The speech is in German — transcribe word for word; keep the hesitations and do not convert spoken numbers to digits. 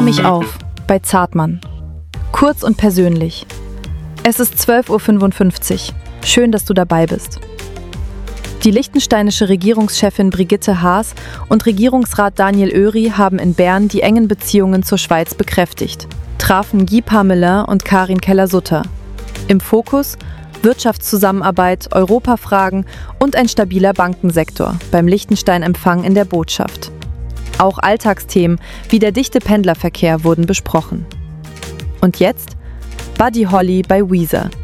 Schau mich auf bei Zartmann. Kurz und persönlich. Es ist zwölf Uhr fünfundfünfzig. Schön, dass du dabei bist. Die liechtensteinische Regierungschefin Brigitte Haas und Regierungsrat Daniel Oeri haben in Bern die engen Beziehungen zur Schweiz bekräftigt, trafen Guy Parmelin und Karin Keller-Sutter. Im Fokus Wirtschaftszusammenarbeit, Europafragen und ein stabiler Bankensektor beim Liechtenstein-Empfang in der Botschaft. Auch Alltagsthemen wie der dichte Pendlerverkehr wurden besprochen. Und jetzt Buddy Holly bei Weezer.